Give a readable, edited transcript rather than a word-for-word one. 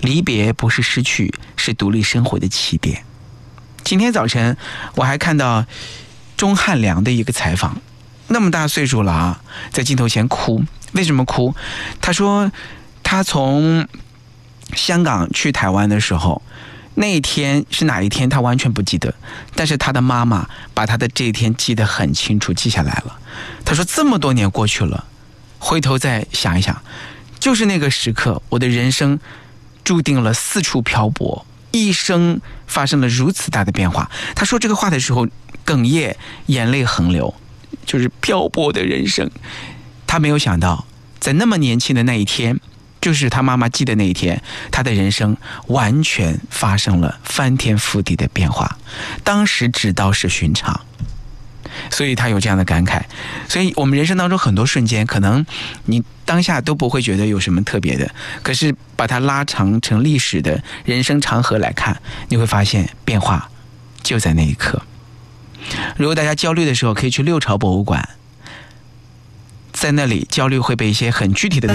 离别不是失去，是独立生活的起点。今天早晨我还看到钟汉良的一个采访，那么大岁数了啊，在镜头前哭。为什么哭？他说他从香港去台湾的时候，那一天是哪一天他完全不记得，但是他的妈妈把他的这一天记得很清楚，记下来了。他说这么多年过去了，回头再想一想，就是那个时刻，我的人生注定了四处漂泊，一生发生了如此大的变化。他说这个话的时候哽咽，眼泪横流，就是漂泊的人生。他没有想到在那么年轻的那一天，就是他妈妈记的那一天，他的人生完全发生了翻天覆地的变化，当时只道是寻常。所以他有这样的感慨。所以我们人生当中很多瞬间，可能你当下都不会觉得有什么特别的，可是把它拉长成历史的人生长河来看，你会发现变化就在那一刻。如果大家焦虑的时候，可以去六朝博物馆，在那里焦虑会被一些很具体的